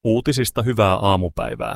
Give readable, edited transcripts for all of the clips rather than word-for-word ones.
Uutisista hyvää aamupäivää.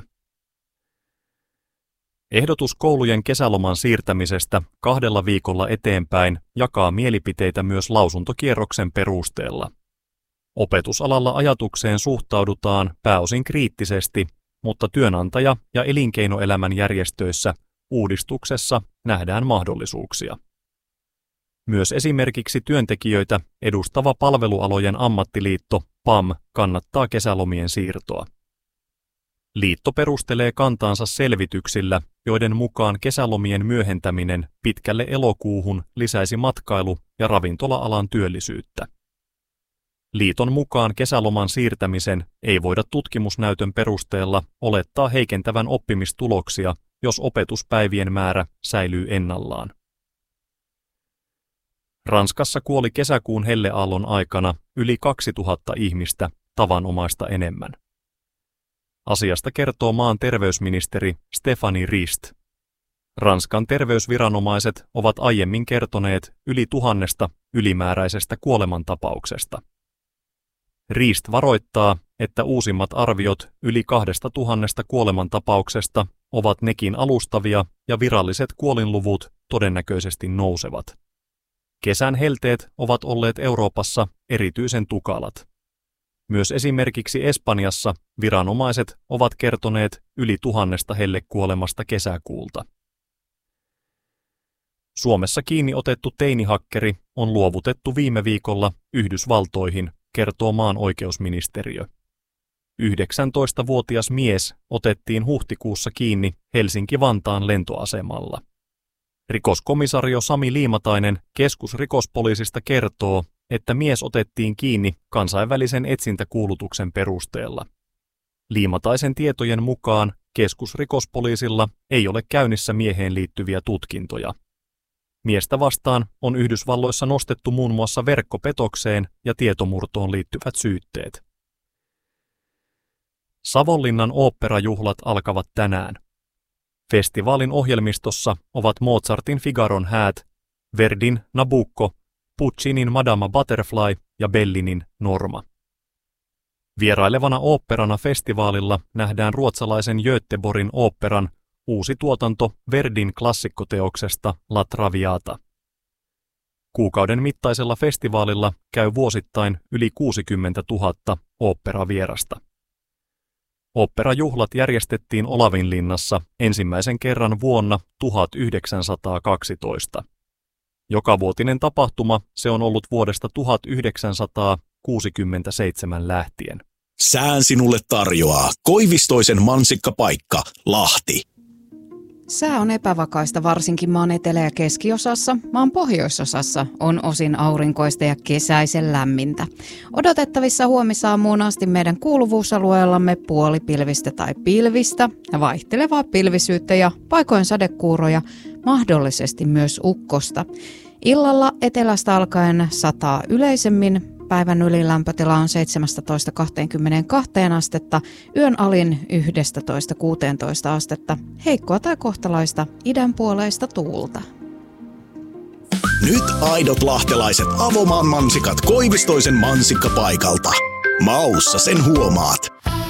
Ehdotus koulujen kesäloman siirtämisestä 2 viikolla eteenpäin jakaa mielipiteitä myös lausuntokierroksen perusteella. Opetusalalla ajatukseen suhtaudutaan pääosin kriittisesti, mutta työnantaja- ja elinkeinoelämän järjestöissä uudistuksessa nähdään mahdollisuuksia. Myös esimerkiksi työntekijöitä edustava palvelualojen ammattiliitto PAM kannattaa kesälomien siirtoa. Liitto perustelee kantaansa selvityksillä, joiden mukaan kesälomien myöhentäminen pitkälle elokuuhun lisäisi matkailu- ja ravintola-alan työllisyyttä. Liiton mukaan kesäloman siirtämisen ei voida tutkimusnäytön perusteella olettaa heikentävän oppimistuloksia, jos opetuspäivien määrä säilyy ennallaan. Ranskassa kuoli kesäkuun helleaallon aikana yli 2000 ihmistä tavanomaista enemmän. Asiasta kertoo maan terveysministeri Stéphanie Rist. Ranskan terveysviranomaiset ovat aiemmin kertoneet yli 1000 ylimääräisestä kuolemantapauksesta. Rist varoittaa, että uusimmat arviot yli 2000 kuolemantapauksesta ovat nekin alustavia ja viralliset kuolinluvut todennäköisesti nousevat. Kesän helteet ovat olleet Euroopassa erityisen tukalat. Myös esimerkiksi Espanjassa viranomaiset ovat kertoneet yli 1000 hellekuolemasta kesäkuulta. Suomessa kiinni otettu teinihakkeri on luovutettu viime viikolla Yhdysvaltoihin, kertoo maan oikeusministeriö. 19-vuotias mies otettiin huhtikuussa kiinni Helsinki-Vantaan lentoasemalla. Rikoskomisario Sami Liimatainen keskusrikospoliisista kertoo, että mies otettiin kiinni kansainvälisen etsintäkuulutuksen perusteella. Liimataisen tietojen mukaan keskusrikospoliisilla ei ole käynnissä mieheen liittyviä tutkintoja. Miestä vastaan on Yhdysvalloissa nostettu muun muassa verkkopetokseen ja tietomurtoon liittyvät syytteet. Savonlinnan oopperajuhlat alkavat tänään. Festivaalin ohjelmistossa ovat Mozartin Figaron häät, Verdin Nabucco, Puccinin Madama Butterfly ja Bellinin Norma. Vierailevana oopperana festivaalilla nähdään ruotsalaisen Göteborgin oopperan uusi tuotanto Verdin klassikkoteoksesta La Traviata. Kuukauden mittaisella festivaalilla käy vuosittain yli 60 000 oopperavierasta. Oopperajuhlat järjestettiin Olavinlinnassa ensimmäisen kerran vuonna 1912. Jokavuotinen tapahtuma se on ollut vuodesta 1967 lähtien. Sään sinulle tarjoaa Koivistoisen mansikkapaikka, Lahti. Sää on epävakaista varsinkin maan etelä- ja keskiosassa. Maan pohjoisosassa on osin aurinkoista ja kesäisen lämmintä. Odotettavissa huomisaamuun asti meidän kuuluvuusalueellamme puolipilvistä tai pilvistä, vaihtelevaa pilvisyyttä ja paikoin sadekuuroja, mahdollisesti myös ukkosta. Illalla etelästä alkaen sataa yleisemmin. Päivän ylilämpötila on 17–22 astetta, yön alin 11–16 astetta, heikkoa tai kohtalaista idänpuoleista tuulta. Nyt aidot lahtelaiset Avomaan mansikat Koivistoisen mansikkapaikalta. Maussa sen huomaat.